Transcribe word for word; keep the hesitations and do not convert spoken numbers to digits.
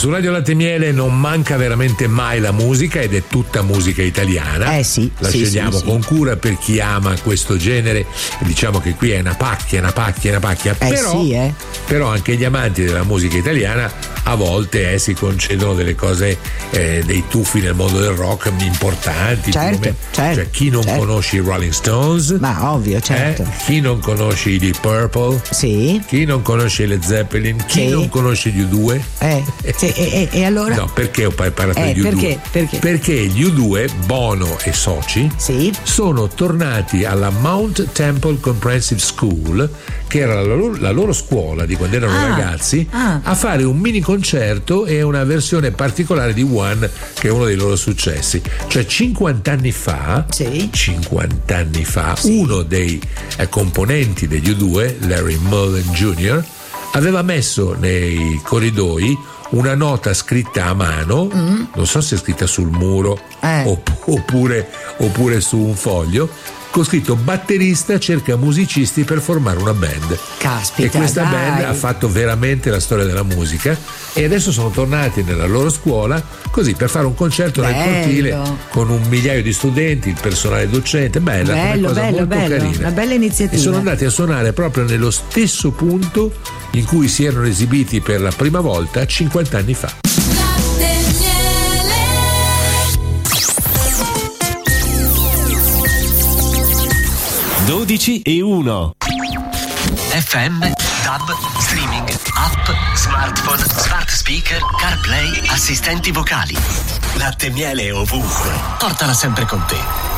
Su Radio Latte e Miele non manca veramente mai la musica ed è tutta musica italiana. Eh sì. La sì, scegliamo sì, con sì. cura per chi ama questo genere. Diciamo che qui è una pacchia, una pacchia, una pacchia. Eh però, sì, eh. però anche gli amanti della musica italiana a volte eh, si concedono delle cose, eh, dei tuffi nel mondo del rock importanti. Certo, come, certo, cioè chi non certo. conosce i Rolling Stones? Ma ovvio, certo. Eh? Chi non conosce i Deep Purple? Sì. Chi non conosce le Zeppelin? Chi Sì. non conosce gli U due? Eh, sì, e, e, e allora? No, perché ho parlato Eh, degli U due? perché? Perché? Perché gli U due, Bono e soci, Sì. sono tornati alla Mount Temple Comprehensive School, che era la loro, la loro scuola di quando erano Ah, ragazzi, ah. a fare un mini concerto e una versione particolare di One, che è uno dei loro successi. Cioè cinquanta anni fa, Sì. cinquanta anni fa, Sì. uno dei eh, componenti degli U due, Larry Mullen Junior, aveva messo nei corridoi una nota scritta a mano, mm. non so se è scritta sul muro Eh. opp- oppure, oppure su un foglio, con scritto batterista cerca musicisti per formare una band. Caspita, e questa dai. band ha fatto veramente la storia della musica e adesso sono tornati nella loro scuola così per fare un concerto nel Bello. cortile con un migliaio di studenti, il personale docente. Bella, una Bello, cosa bello, molto bello. carina. Una bella iniziativa. E sono andati a suonare proprio nello stesso punto in cui si erano esibiti per la prima volta cinquanta anni fa. dodici e uno. F M, DAB, streaming, app, smartphone, smart speaker, CarPlay, assistenti vocali. Latte e miele ovunque. Portala sempre con te.